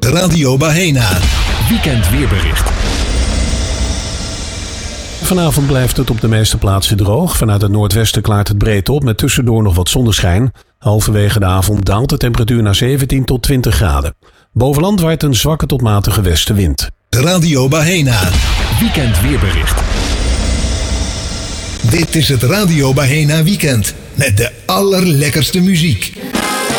Radio Bahena. Weekend weerbericht. Vanavond blijft het op de meeste plaatsen droog. Vanuit het noordwesten klaart het breed op met tussendoor nog wat zonneschijn. Halverwege de avond daalt de temperatuur naar 17 tot 20 graden. Bovenland waait een zwakke tot matige westenwind. Radio Bahena. Weekend weerbericht. Dit is het Radio Bahena Weekend met de allerlekkerste muziek.